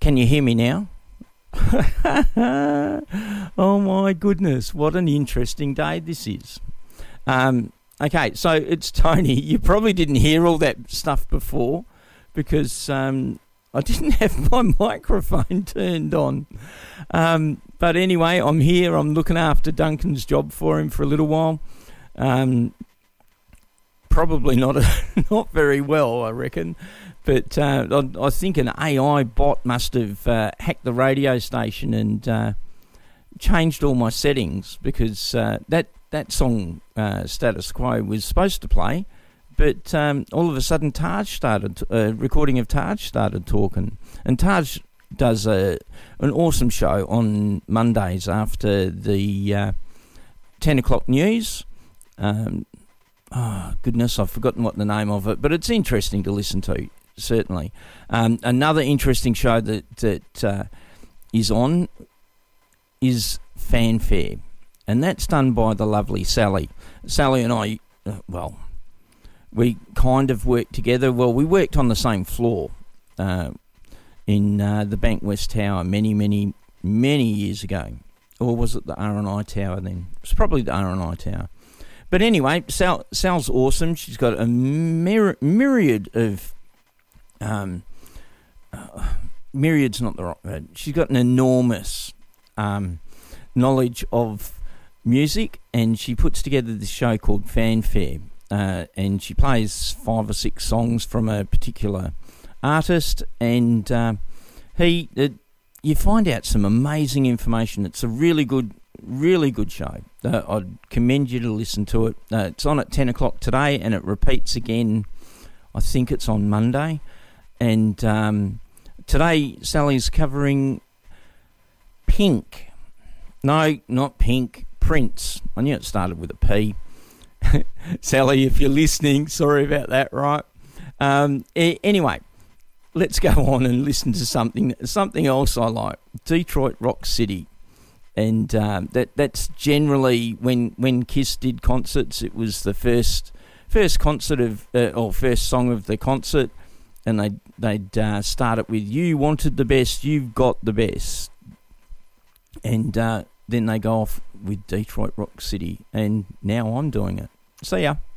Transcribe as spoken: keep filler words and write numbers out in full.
Can you hear me now? Oh my goodness, what an interesting day this is. Um, okay, so it's Tony. You probably didn't hear all that stuff before because um, I didn't have my microphone turned on. Um, but anyway, I'm here. I'm looking after Duncan's job for him for a little while. Um, probably not not very well, I reckon. But uh, I, I think an A I bot must have uh, hacked the radio station and uh, changed all my settings because uh, that that song uh, Status Quo was supposed to play, but um, all of a sudden Taj started a uh, recording of Taj started talking, and Taj does a an awesome show on Mondays after the uh, ten o'clock news. Um, oh goodness, I've forgotten what the name of it, but it's interesting to listen to. Certainly. Um, another interesting show that, that uh, is on is Fanfare, and that's done by the lovely Sally. Sally and I, uh, well, we kind of worked together. Well, we worked on the same floor uh, in uh, the Bankwest Tower many, many, many years ago. Or was it the R and I Tower then? It was probably the R and I Tower. But anyway, Sal, Sal's awesome. She's got a myri- myriad of Um, uh, myriad's not the right word. She's got an enormous um, knowledge of music, and she puts together this show called Fanfare, uh, and she plays five or six songs from a particular artist, and uh, he, uh, you find out some amazing information. It's a really good, really good show. Uh, I'd commend you to listen to it. Uh, it's on at ten o'clock today, and it repeats again. I think it's on Monday. And um, today, Sally's covering Pink. No, not Pink, Prince. I knew it started with a P. Sally, if you're listening, sorry about that, right? Um, a- anyway, let's go on and listen to something something else I like. Detroit Rock City. And um, that that's generally, when, when Kiss did concerts, it was the first first concert of, uh, or first song of the concert. And they'd, they'd uh, start it with, you wanted the best, you've got the best. And uh, then they go off with Detroit Rock City. And now I'm doing it. See ya.